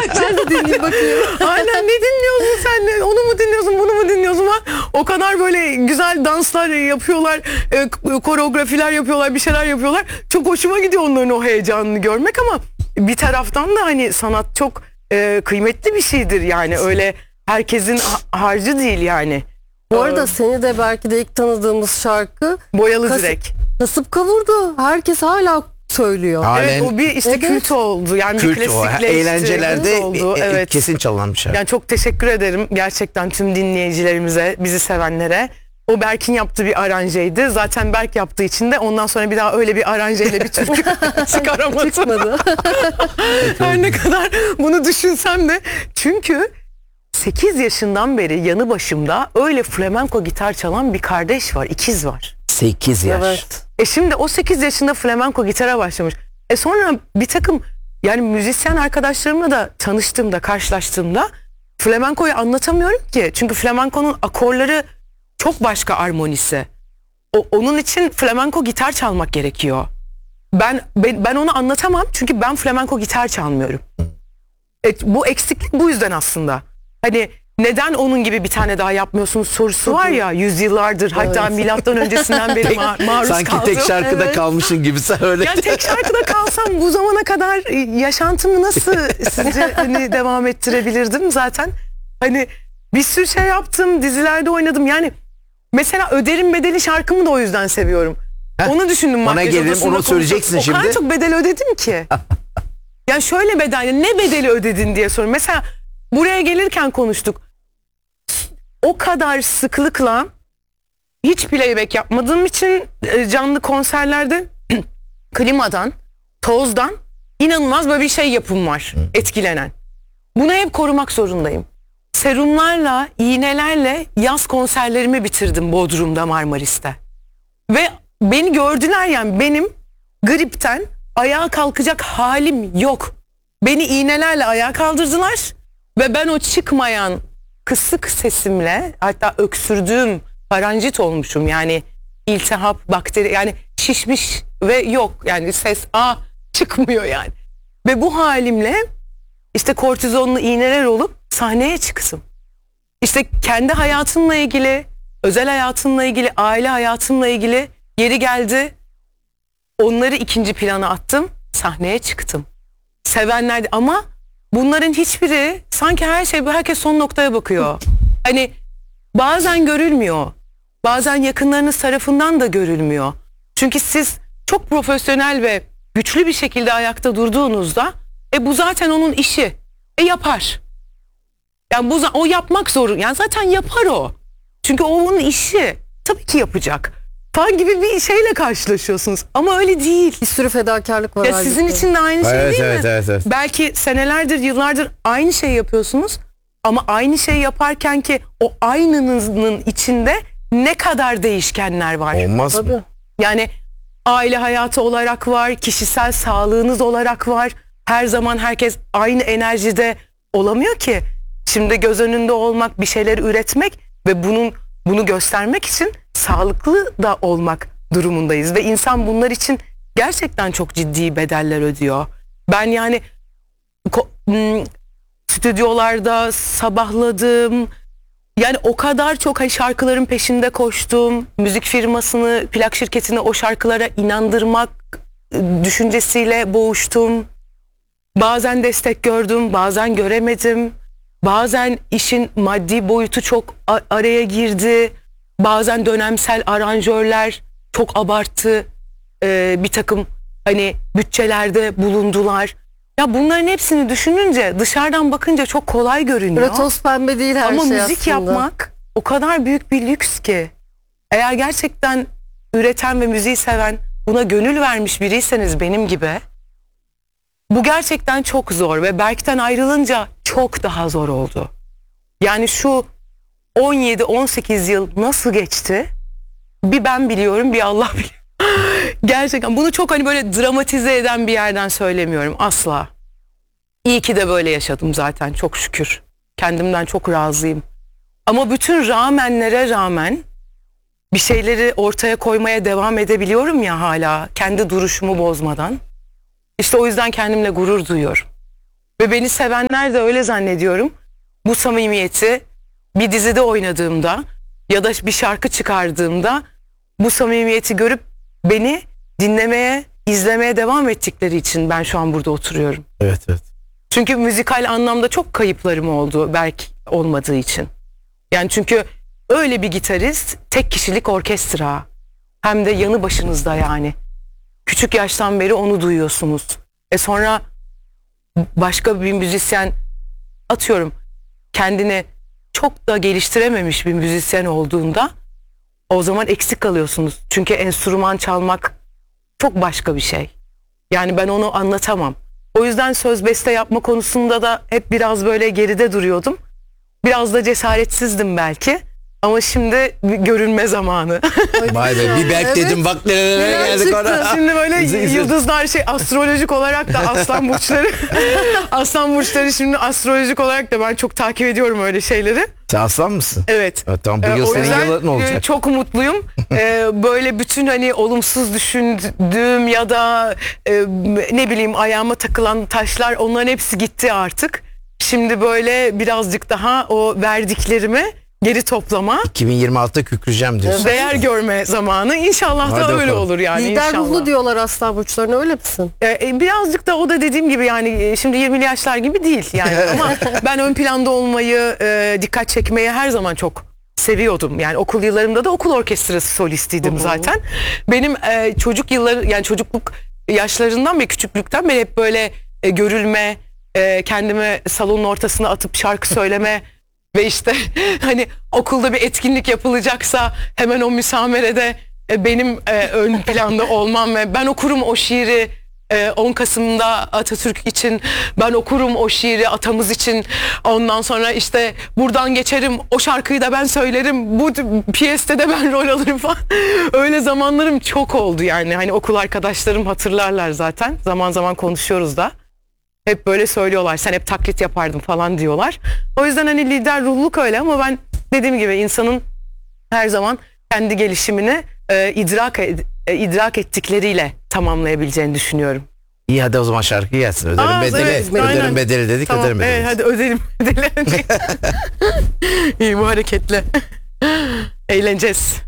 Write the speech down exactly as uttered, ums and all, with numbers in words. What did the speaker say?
Ben de dinleyeyim bakayım. Aynen, ne dinliyorsun sen? Onu mu dinliyorsun, bunu mu dinliyorsun? O kadar böyle güzel danslar yapıyorlar, e, koreografiler yapıyorlar, bir şeyler yapıyorlar. Çok hoşuma gidiyor onların o heyecanını görmek ama bir taraftan da hani sanat çok e, kıymetli bir şeydir yani. Öyle herkesin ha harcı değil yani. Bu arada seni de belki de ilk tanıdığımız şarkı Boyalı Kas Direk. Kasıp Kavurdu. Herkes hala söylüyor. Halen Evet, o bir işte Evet. kült oldu. Yani kült bir o. klasikleşti. Eğlencelerde kült oldu. e, e, Evet. kesin çalınan bir şarkı. Yani çok teşekkür ederim gerçekten tüm dinleyicilerimize, bizi sevenlere. O Berk'in yaptığı bir aranjeydi. Zaten Berk yaptığı için de ondan sonra bir daha öyle bir aranjeyle bir türkü çıkaramadım. Çıkmadı. Her ne kadar bunu düşünsem de. Çünkü sekiz yaşından beri yanı başımda öyle flamenko gitar çalan bir kardeş var, ikiz var. sekiz yaş. Evet. E şimdi o sekiz yaşında flamenko gitara başlamış. E sonra bir takım yani müzisyen arkadaşlarımla da tanıştığımda, karşılaştığımda flamenkoyu anlatamıyorum ki. Çünkü flamenkonun akorları çok başka armonisi. O, onun için flamenko gitar çalmak gerekiyor. Ben, ben ben onu anlatamam çünkü ben flamenko gitar çalmıyorum. E, bu eksiklik bu yüzden aslında. Hani neden onun gibi bir tane daha yapmıyorsunuz sorusu var ya yüzyıllardır, hatta Evet. milattan öncesinden beri ma maruz Sanki kaldım. tek şarkıda Evet. kalmışsın gibi sen öyle. Yani tek şarkıda kalsam bu zamana kadar yaşantımı nasıl sizce hani devam ettirebilirdim zaten? Hani bir sürü şey yaptım, dizilerde oynadım. Yani mesela Öder'in Bedeli şarkımı da o yüzden seviyorum. Heh, Onu düşündüm. ona makyaj gelelim, odasında onu söyleyeceksin konuşup. O kadar şimdi. çok bedel ödedim ki. Yani şöyle bedel, ne bedeli ödedin diye soruyorum. Mesela buraya gelirken konuştuk. O kadar sıklıkla hiç playback yapmadığım için e, canlı konserlerde klimadan, tozdan inanılmaz böyle bir şey yapım var, etkilenen. Bunu hep korumak zorundayım. Serumlarla, iğnelerle yaz konserlerimi bitirdim Bodrum'da, Marmaris'te. Ve beni gördüler, yani benim gripten ayağa kalkacak halim yok. Beni iğnelerle ayağa kaldırdılar ve ben o çıkmayan kısık sesimle, hatta öksürdüğüm, paranjit olmuşum yani, iltihap, bakteri, yani şişmiş ve yok yani ses a çıkmıyor yani. Ve bu halimle işte kortizonlu iğneler olup sahneye çıksın. İşte kendi hayatımla ilgili, özel hayatımla ilgili, aile hayatımla ilgili yeri geldi. Onları ikinci plana attım, sahneye çıktım. Sevenler ama bunların hiçbiri, sanki her şey, herkes son noktaya bakıyor. Hani bazen görülmüyor. Bazen yakınlarınız tarafından da görülmüyor. Çünkü siz çok profesyonel ve güçlü bir şekilde ayakta durduğunuzda e bu zaten onun işi. E yapar. Yani bu o yapmak zorunda. Yani zaten yapar o. Çünkü o onun işi. Tabii ki yapacak. Falan gibi bir şeyle karşılaşıyorsunuz. Ama öyle değil. Bir sürü fedakarlık var. Ya halbuki. sizin için de aynı şey Evet, değil evet, mi? evet, evet. Belki senelerdir, yıllardır aynı şey yapıyorsunuz. Ama aynı şey yaparken ki o aynınızın içinde ne kadar değişkenler var. Olmaz mı? Tabii. Yani aile hayatı olarak var, kişisel sağlığınız olarak var. Her zaman herkes aynı enerjide olamıyor ki. Şimdi göz önünde olmak, bir şeyleri üretmek ve bunun bunu göstermek için sağlıklı da olmak durumundayız. Ve insan bunlar için gerçekten çok ciddi bedeller ödüyor. Ben yani ko- stüdyolarda sabahladım. Yani o kadar çok hani şarkıların peşinde koştum. Müzik firmasını, plak şirketini o şarkılara inandırmak düşüncesiyle boğuştum. Bazen destek gördüm, bazen göremedim. Bazen işin maddi boyutu çok araya girdi. Bazen dönemsel aranjörler çok abarttı. Ee, bir takım hani bütçelerde bulundular. Ya bunların hepsini düşününce, dışarıdan bakınca çok kolay görünüyor. Böyle toz pembe değil her Ama şey müzik aslında. yapmak o kadar büyük bir lüks ki. Eğer gerçekten üreten ve müziği seven, buna gönül vermiş biriyseniz benim gibi, bu gerçekten çok zor ve Berk'ten ayrılınca çok daha zor oldu. Yani şu on yedi on sekiz yıl nasıl geçti? Bir ben biliyorum, bir Allah biliyor. Gerçekten bunu çok hani böyle dramatize eden bir yerden söylemiyorum asla. İyi ki de böyle yaşadım zaten, çok şükür. Kendimden çok razıyım. Ama bütün rağmenlere rağmen bir şeyleri ortaya koymaya devam edebiliyorum ya hala, kendi duruşumu bozmadan. İşte o yüzden kendimle gurur duyuyorum. Ve beni sevenler de öyle zannediyorum. Bu samimiyeti bir dizide oynadığımda ya da bir şarkı çıkardığımda bu samimiyeti görüp beni dinlemeye, izlemeye devam ettikleri için ben şu an burada oturuyorum. Evet evet. Çünkü müzikal anlamda çok kayıplarım oldu belki olmadığı için. Yani çünkü öyle bir gitarist, tek kişilik orkestra. Hem de yanı başınızda yani. Küçük yaştan beri onu duyuyorsunuz. E sonra başka bir müzisyen, atıyorum, kendini çok da geliştirememiş bir müzisyen olduğunda o zaman eksik kalıyorsunuz. Çünkü enstrüman çalmak çok başka bir şey. Yani ben onu anlatamam. O yüzden söz beste yapma konusunda da hep biraz böyle geride duruyordum. Biraz da cesaretsizdim belki. Ama şimdi bir görünme zamanı. Vay be, bir Berk Evet. dedim, bak nerelere Neler geldik çıktı? ona. Şimdi böyle Güzel, güzel. yıldızlar şey, astrolojik olarak da aslan burçları aslan burçları şimdi astrolojik olarak da ben çok takip ediyorum öyle şeyleri. Sen aslan mısın? Evet. Evet, tamam, bu Ee, yıl o senin yüzden yılın ne olacak? e, çok mutluyum. Ee, böyle bütün hani olumsuz düşündüğüm ya da e, ne bileyim ayağıma takılan taşlar, onların hepsi gitti artık. Şimdi böyle birazcık daha o verdiklerimi geri toplama, iki bin yirmi altıda kükreyeceğim diyorsun. değer görme zamanı. İnşallah Hadi da öyle bakalım. olur yani. Lider inşallah. ruhlu diyorlar aslan burçlarına, öyle misin? Ee, birazcık da o da dediğim gibi yani e, şimdi yirmili yaşlar gibi değil yani ama ben ön planda olmayı, e, dikkat çekmeyi her zaman çok seviyordum. Yani okul yıllarımda da okul orkestrası solistiydim Hı hı. zaten. Benim e, çocuk yılları, yani çocukluk yaşlarından ve küçüklükten beri hep böyle e, görülme, e, kendimi salonun ortasına atıp şarkı söyleme ve işte hani okulda bir etkinlik yapılacaksa hemen o müsamerede e, benim e, ön planda olmam ve ben okurum o şiiri e, on Kasım'da Atatürk için, ben okurum o şiiri atamız için, ondan sonra işte buradan geçerim, o şarkıyı da ben söylerim, bu piyeste de ben rol alırım falan. Öyle zamanlarım çok oldu yani, hani okul arkadaşlarım hatırlarlar zaten, zaman zaman konuşuyoruz da. Hep böyle söylüyorlar, sen hep taklit yapardın falan diyorlar. O yüzden hani lider ruhluluk öyle, ama ben dediğim gibi insanın her zaman kendi gelişimini e, idrak ed- e, idrak ettikleriyle tamamlayabileceğini düşünüyorum. İyi, hadi o zaman şarkı gelsin. Öderim Aa, bedeli. evet, öderim aynen. bedeli dedik, Tamam, öderim bedeli. evet, hadi ödelim bedeli. İyi, bu hareketle. Eğleneceğiz.